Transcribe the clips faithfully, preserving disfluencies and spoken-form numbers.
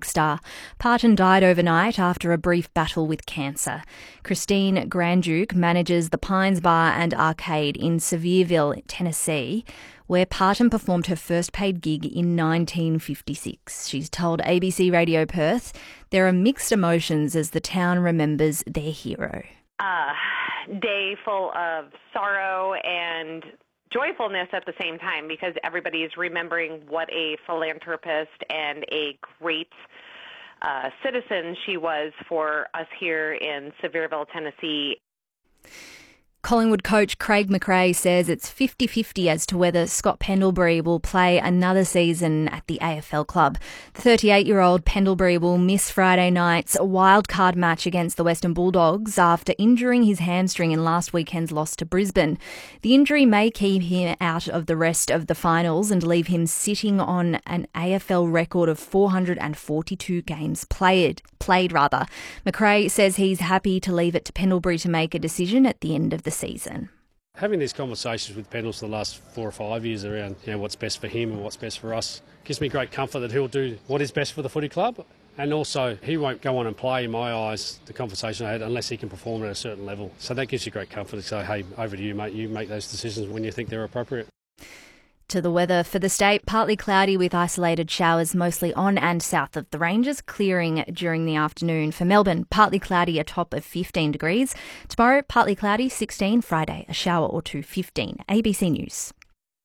music star. Parton died overnight after a brief battle with cancer. Christine Grandduke manages the Pines Bar and Arcade in Sevierville, Tennessee, where Parton performed her first paid gig in nineteen fifty-six. She's told A B C Radio Perth there are mixed emotions as the town remembers their hero. Uh, day full of sorrow and joyfulness at the same time, because everybody is remembering what a philanthropist and a great uh, citizen she was for us here in Sevierville, Tennessee. Collingwood coach Craig McRae says it's fifty-fifty as to whether Scott Pendlebury will play another season at the A F L club. The thirty-eight-year-old Pendlebury will miss Friday night's wildcard match against the Western Bulldogs after injuring his hamstring in last weekend's loss to Brisbane. The injury may keep him out of the rest of the finals and leave him sitting on an A F L record of four hundred forty-two games played. Played rather. McRae says he's happy to leave it to Pendlebury to make a decision at the end of the season. Having these conversations with Pendles for the last four or five years around, you know, what's best for him and what's best for us gives me great comfort that he'll do what is best for the footy club, and also he won't go on and play, in my eyes, the conversation I had, unless he can perform at a certain level. So that gives you great comfort to say, hey, over to you, mate, you make those decisions when you think they're appropriate. To the weather for the state, partly cloudy with isolated showers mostly on and south of the ranges, clearing during the afternoon. For Melbourne, partly cloudy, a top of fifteen degrees. Tomorrow, partly cloudy, sixteen. Friday, a shower or two, fifteen. A B C News.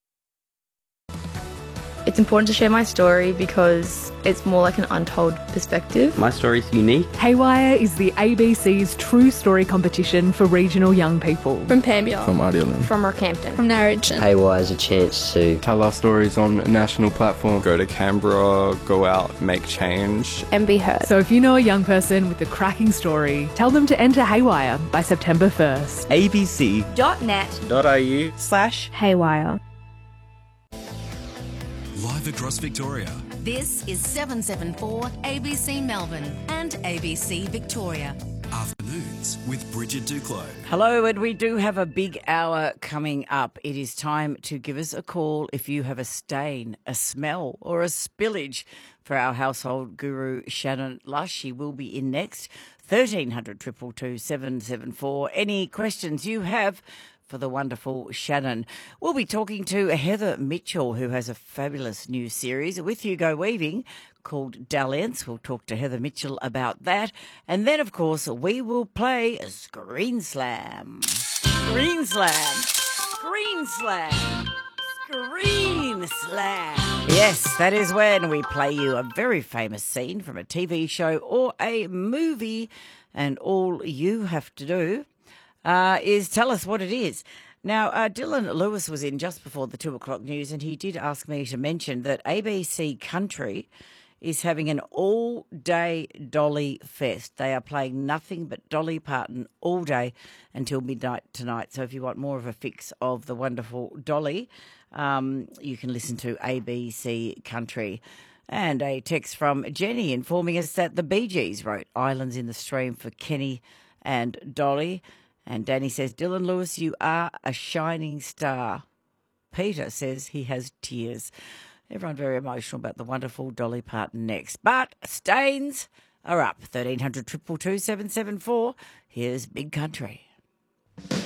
It's important to share my story because it's more like an untold perspective. My story's unique. Haywire is the A B C's true story competition for regional young people. From Pambia. From Ardelan. From Rockhampton. From Narrogin. Haywire is a chance to tell our stories on a national platform. Go to Canberra, go out, make change. And be heard. So if you know a young person with a cracking story, tell them to enter Haywire by September first. abc.net.au slash Haywire. Live across Victoria. This is seven seven four A B C Melbourne and A B C Victoria. Afternoons with Bridget Duclos. Hello, and we do have a big hour coming up. It is time to give us a call if you have a stain, a smell or a spillage for our household guru, Shannon Lush. She will be in next. thirteen hundred, two two two, seven seven four. Any questions you have for the wonderful Shannon. We'll be talking to Heather Mitchell, who has a fabulous new series with Hugo Weaving called Dalliance. We'll talk to Heather Mitchell about that. And then, of course, we will play a Screen Slam. Screen Slam. Screen Slam. Screen Slam. Yes, that is when we play you a very famous scene from a T V show or a movie, and all you have to do Uh, is tell us what it is. Now, uh, Dylan Lewis was in just before the two o'clock news, and he did ask me to mention that A B C Country is having an all-day Dolly Fest. They are playing nothing but Dolly Parton all day until midnight tonight. So if you want more of a fix of the wonderful Dolly, um, you can listen to A B C Country. And a text from Jenny informing us that the Bee Gees wrote Islands in the Stream for Kenny and Dolly. And Danny says, Dylan Lewis, you are a shining star. Peter says he has tears. Everyone very emotional about the wonderful Dolly Parton next. But stains are up. thirteen hundred, two two two, seven seven four. Here's Big Country.